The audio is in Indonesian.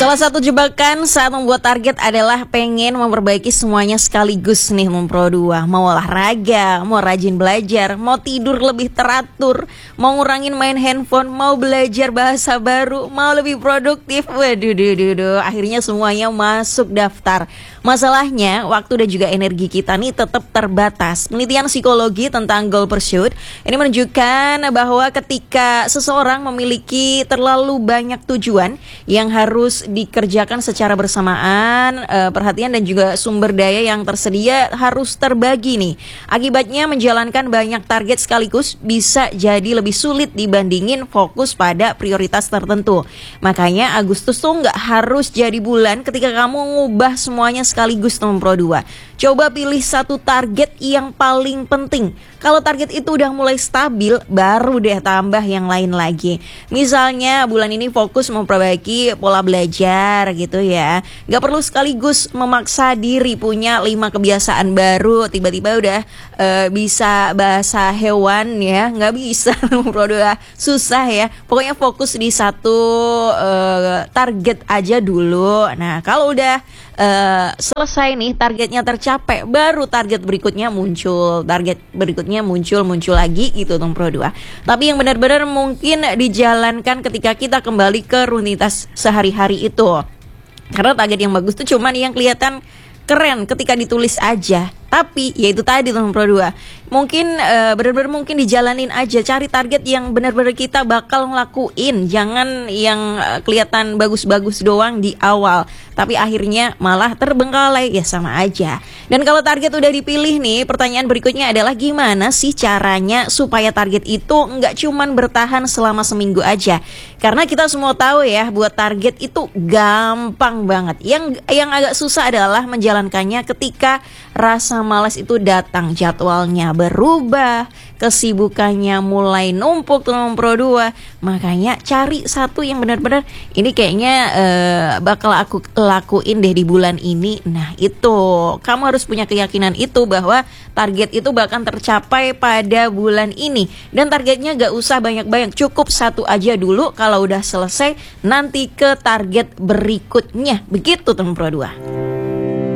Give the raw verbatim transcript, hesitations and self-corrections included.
Salah satu jebakan saat membuat target adalah pengen memperbaiki semuanya sekaligus nih Pro dua. Mau olahraga, mau rajin belajar, mau tidur lebih teratur, mau ngurangin main handphone, mau belajar bahasa baru, mau lebih produktif. Waduh, duh, duh, duh. Akhirnya semuanya masuk daftar. Masalahnya waktu dan juga energi kita nih tetap terbatas. Penelitian psikologi tentang goal pursuit ini menunjukkan bahwa ketika seseorang memiliki terlalu banyak tujuan yang harus dikerjakan secara bersamaan, eh, perhatian dan juga sumber daya yang tersedia harus terbagi nih. Akibatnya menjalankan banyak target sekaligus bisa jadi lebih sulit dibandingin fokus pada prioritas tertentu. Makanya Agustus tuh nggak harus jadi bulan ketika kamu ngubah semuanya sekaligus Pro dua. Coba pilih satu target yang paling penting. Kalau target itu udah mulai stabil, baru deh tambah yang lain lagi. Misalnya bulan ini fokus memperbaiki pola belajar gitu ya. Gak perlu sekaligus memaksa diri punya lima kebiasaan baru, tiba-tiba udah uh, bisa bahasa hewan ya. Gak bisa Pro dua, susah ya. Pokoknya fokus di satu uh, target aja dulu. Nah kalau udah uh, selesai nih targetnya tercapai, baru target berikutnya muncul, target berikutnya muncul-muncul lagi gitu dong Pro dua. Tapi yang benar-benar mungkin dijalankan ketika kita kembali ke rutinitas sehari-hari itu. Karena target yang bagus tuh cuman yang kelihatan keren ketika ditulis aja. Tapi ya itu tadi teman Pro dua, mungkin uh, benar-benar mungkin dijalanin aja. Cari target yang benar-benar kita bakal ngelakuin. Jangan yang uh, kelihatan bagus-bagus doang di awal, tapi akhirnya malah terbengkalai, ya sama aja. Dan kalau target udah dipilih nih, pertanyaan berikutnya adalah gimana sih caranya supaya target itu nggak cuman bertahan selama seminggu aja. Karena kita semua tahu ya, buat target itu gampang banget. Yang yang agak susah adalah menjalankannya ketika rasa malas itu datang, jadwalnya berubah, kesibukannya mulai numpuk teman Pro dua. Makanya cari satu yang benar-benar ini kayaknya uh, bakal aku lakuin deh di bulan ini. Nah itu, kamu harus punya keyakinan itu bahwa target itu bakal tercapai pada bulan ini. Dan targetnya gak usah banyak-banyak, cukup satu aja dulu. Kalau udah selesai nanti ke target berikutnya. Begitu teman Pro dua.